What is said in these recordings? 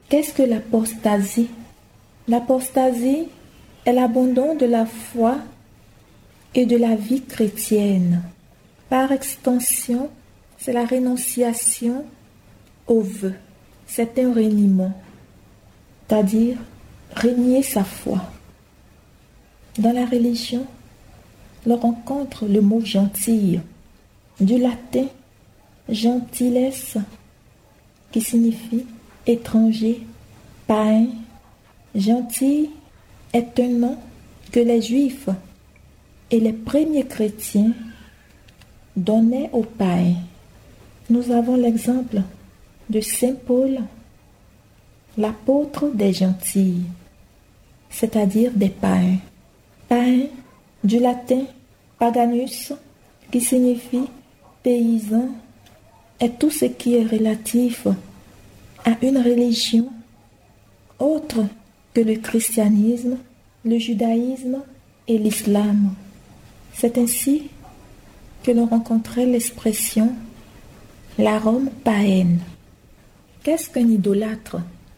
Qu'est-ce que l'apostasie? L'apostasie est l'abandon de la foi et de la vie chrétienne. Par extension, c'est la rénonciation au vœu. C'est un reniement, c'est-à-dire renier sa foi. Dans la religion, l'on rencontre le mot gentile, du latin gentiles, qui signifie étranger, païen. Gentil est un nom que les Juifs et les premiers chrétiens donnaient aux païens. Nous avons l'exemple de Saint Paul, l'apôtre des gentils, c'est-à-dire des païens. Païen, du latin paganus, qui signifie paysan, est tout ce qui est relatif à une religion autre que le christianisme, le judaïsme et l'islam. C'est ainsi que l'on rencontrait l'expression « la Rome païenne ». Qu'est-ce qu'un idolâtre?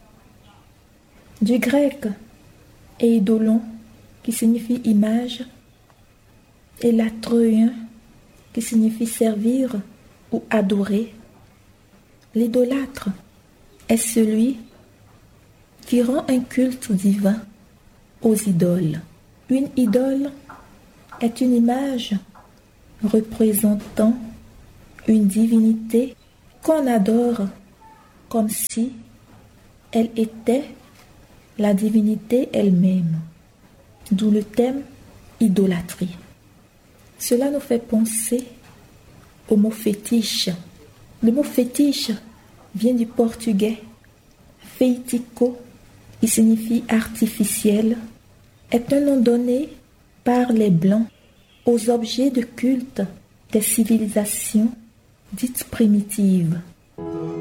Du grec « eidolon » qui signifie « image » et « latreien » qui signifie « servir » ou « adorer ». L'idolâtre est celui qui rend un culte divin aux idoles. Une idole est une image représentant une divinité qu'on adore comme si elle était la divinité elle-même, d'où le thème idolâtrie. Cela nous fait penser au mot fétiche. Le mot fétiche vient du portugais feitico, qui signifie artificiel, est un nom donné par les Blancs aux objets de culte des civilisations dites primitives.